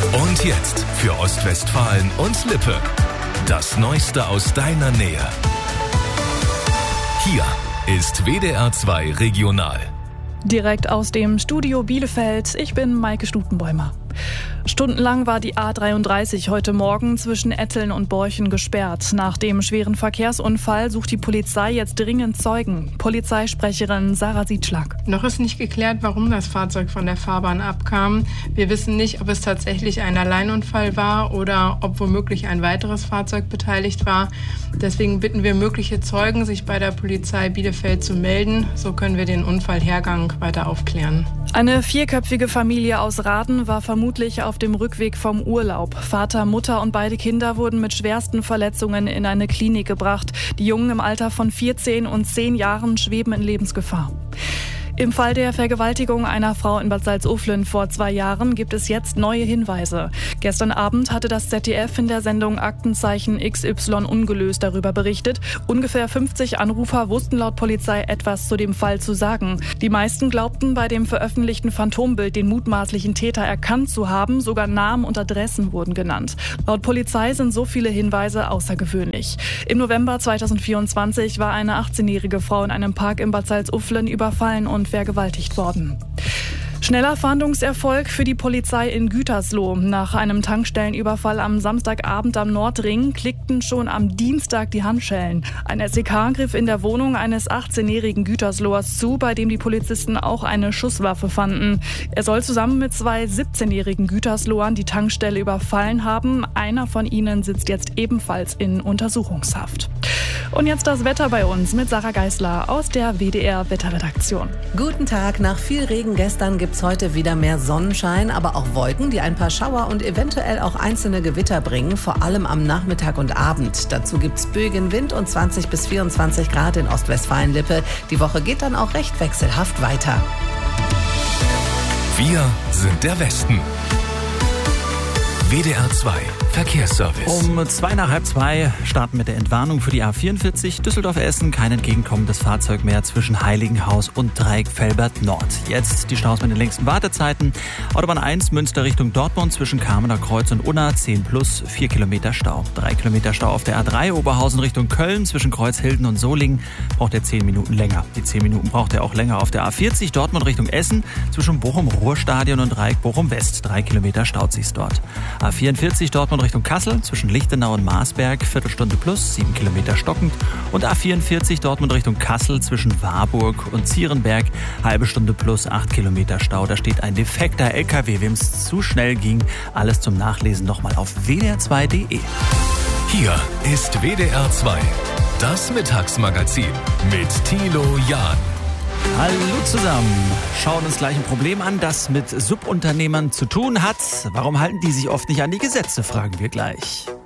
Und jetzt für Ostwestfalen und Lippe. Das Neueste aus deiner Nähe. Hier ist WDR 2 Regional. Direkt aus dem Studio Bielefeld, ich bin Maike Stutenbäumer. Stundenlang war die A33 heute Morgen zwischen Etteln und Borchen gesperrt. Nach dem schweren Verkehrsunfall sucht die Polizei jetzt dringend Zeugen. Polizeisprecherin Sarah Sietschlag. Noch ist nicht geklärt, warum das Fahrzeug von der Fahrbahn abkam. Wir wissen nicht, ob es tatsächlich ein Alleinunfall war oder ob womöglich ein weiteres Fahrzeug beteiligt war. Deswegen bitten wir mögliche Zeugen, sich bei der Polizei Bielefeld zu melden. So können wir den Unfallhergang weiter aufklären. Eine vierköpfige Familie aus Rahden war vermutlich auf dem Rückweg vom Urlaub. Vater, Mutter und beide Kinder wurden mit schwersten Verletzungen in eine Klinik gebracht. Die Jungen im Alter von 14 und 10 Jahren schweben in Lebensgefahr. Im Fall der Vergewaltigung einer Frau in Bad Salzuflen vor 2 Jahren gibt es jetzt neue Hinweise. Gestern Abend hatte das ZDF in der Sendung Aktenzeichen XY ungelöst darüber berichtet. Ungefähr 50 Anrufer wussten laut Polizei etwas zu dem Fall zu sagen. Die meisten glaubten bei dem veröffentlichten Phantombild den mutmaßlichen Täter erkannt zu haben. Sogar Namen und Adressen wurden genannt. Laut Polizei sind so viele Hinweise außergewöhnlich. Im November 2024 war eine 18-jährige Frau in einem Park in Bad Salzuflen überfallen und vergewaltigt worden. Schneller Fahndungserfolg für die Polizei in Gütersloh. Nach einem Tankstellenüberfall am Samstagabend am Nordring klickten schon am Dienstag die Handschellen. Ein SEK griff in der Wohnung eines 18-jährigen Güterslohers zu, bei dem die Polizisten auch eine Schusswaffe fanden. Er soll zusammen mit 2 17-jährigen Güterslohern die Tankstelle überfallen haben. Einer von ihnen sitzt jetzt ebenfalls in Untersuchungshaft. Und jetzt das Wetter bei uns mit Sarah Geisler aus der WDR Wetterredaktion. Guten Tag. Nach viel Regen gestern gibt's heute wieder mehr Sonnenschein, aber auch Wolken, die ein paar Schauer und eventuell auch einzelne Gewitter bringen, vor allem am Nachmittag und Abend. Dazu gibt's böigen Wind und 20 bis 24 Grad in Ostwestfalen-Lippe. Die Woche geht dann auch recht wechselhaft weiter. Wir sind der Westen. WDR 2 Verkehrsservice. Um 2:30 starten mit der Entwarnung für die A44 Düsseldorf-Essen. Kein entgegenkommendes Fahrzeug mehr zwischen Heiligenhaus und Dreieck-Velbert Nord. Jetzt die Staus mit den längsten Wartezeiten. Autobahn 1 Münster Richtung Dortmund zwischen Kamener Kreuz und Unna 10 plus 4 Kilometer Stau. 3 Kilometer Stau auf der A3 Oberhausen Richtung Köln zwischen Kreuzhilden und Solingen. Braucht er 10 Minuten länger. Die 10 Minuten braucht er auch länger auf der A40 Dortmund Richtung Essen zwischen Bochum-Ruhrstadion und Dreieck Bochum-West. 3 Kilometer staut sich's dort. A44 Dortmund Richtung Kassel zwischen Lichtenau und Marsberg, Viertelstunde plus, 7 Kilometer stockend. Und A44 Dortmund Richtung Kassel zwischen Warburg und Zierenberg, halbe Stunde plus, 8 Kilometer Stau. Da steht ein defekter LKW, wem es zu schnell ging. Alles zum Nachlesen nochmal auf wdr2.de. Hier ist WDR 2, das Mittagsmagazin mit Thilo Jahn. Hallo zusammen. Schauen uns gleich ein Problem an, das mit Subunternehmern zu tun hat. Warum halten die sich oft nicht an die Gesetze, fragen wir gleich.